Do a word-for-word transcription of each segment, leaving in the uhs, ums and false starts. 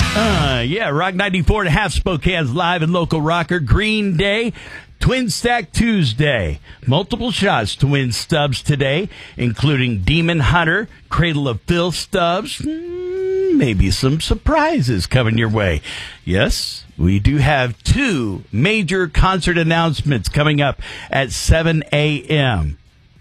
Uh, yeah, Rock ninety-four and a half Spokane's live and local rocker. Green Day, Twin Stack Tuesday. Multiple shots to win stubs today, including Demon Hunter, Cradle of Filth stubs. Mm, maybe some surprises coming your way. Yes, we do have two major concert announcements coming up at seven a.m.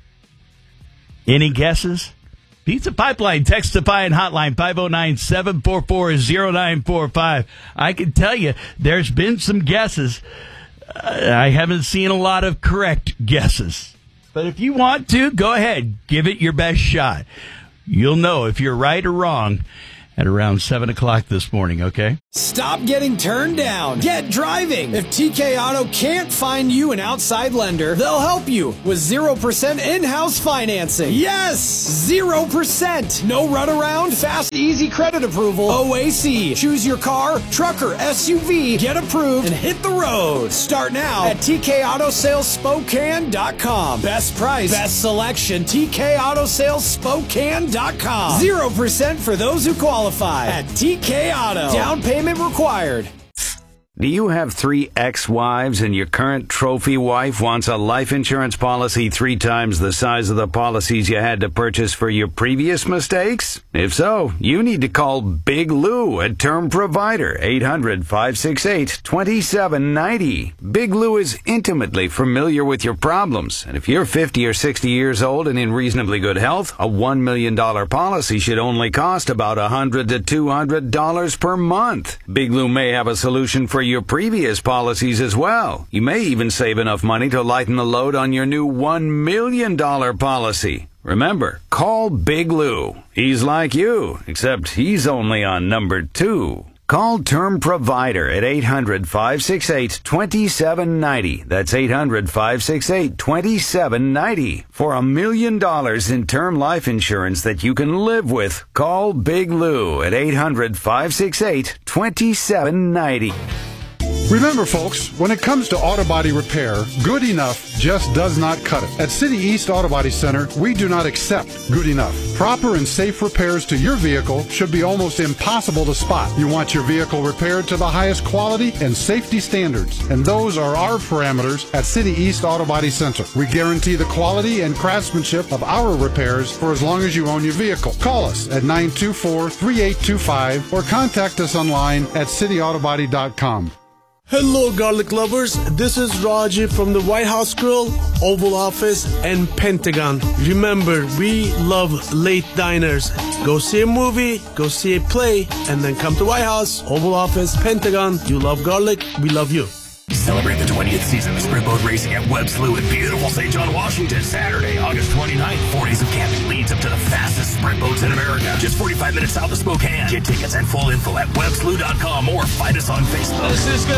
Any guesses? Pizza Pipeline, text to Fi and hotline five oh nine, seven four four, oh nine four five. I can tell you, there's been some guesses. Uh, I haven't seen a lot of correct guesses. But if you want to, go ahead. Give it your best shot. You'll know if you're right or wrong at around seven o'clock this morning, okay? Stop getting turned down. Get driving. If T K Auto can't find you an outside lender, they'll help you with zero percent in-house financing. Yes! zero percent. No runaround, fast, easy credit approval. O A C. Choose your car, truck, or S U V. Get approved and hit the road. Start now at T K Auto Sales Spokane dot com. Best price, best selection, T K Auto Sales Spokane dot com. zero percent for those who qualify at T K Auto. Down payment required. Do you have three ex-wives and your current trophy wife wants a life insurance policy three times the size of the policies you had to purchase for your previous mistakes? If so, you need to call Big Lou, a term provider, eight hundred, five six eight, two seven nine zero. Big Lou is intimately familiar with your problems, and if you're fifty or sixty years old and in reasonably good health, a one million dollars policy should only cost about one hundred to two hundred dollars per month. Big Lou may have a solution for your previous policies as well. You may even save enough money to lighten the load on your new one million dollars policy. Remember, call Big Lou. He's like you, except he's only on number two. Call Term Provider at eight hundred, five six eight, two seven nine zero. That's eight hundred, five six eight, two seven nine zero. For a million dollars in term life insurance that you can live with, call Big Lou at eight hundred, five six eight, two seven nine zero. Remember, folks, when it comes to auto body repair, good enough just does not cut it. At City East Auto Body Center, we do not accept good enough. Proper and safe repairs to your vehicle should be almost impossible to spot. You want your vehicle repaired to the highest quality and safety standards, and those are our parameters at City East Auto Body Center. We guarantee the quality and craftsmanship of our repairs for as long as you own your vehicle. Call us at nine two four, three eight two five or contact us online at city auto body dot com. Hello, garlic lovers. This is Raji from the White House Grill, Oval Office, and Pentagon. Remember, we love late diners. Go see a movie, go see a play, and then come to White House, Oval Office, Pentagon. You love garlic, we love you. Celebrate the twentieth season of Sprint Boat Racing at Webb Slough in beautiful Saint John, Washington, Saturday, August twenty-ninth. Four days of camping leads up to the fastest sprint boats in America. Just forty-five minutes south of Spokane. Get tickets and full info at web slough dot com or find us on Facebook. This is good.